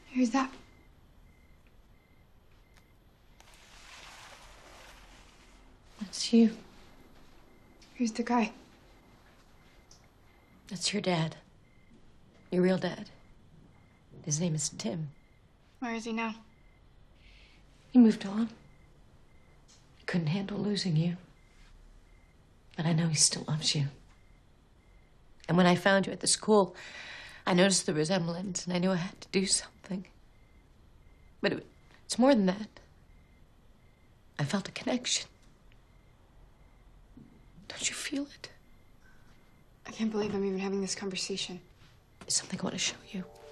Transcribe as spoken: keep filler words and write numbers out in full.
Who's that? That's you. Who's the guy? That's your dad. Your real dad. His name is Tim. Where is he now? He moved on. He couldn't handle losing you. But I know he still loves you. And when I found you at the school, I noticed the resemblance, and I knew I had to do something. But it, it's more than that. I felt a connection. Don't you feel it? I can't believe I'm even having this conversation. There's something I want to show you.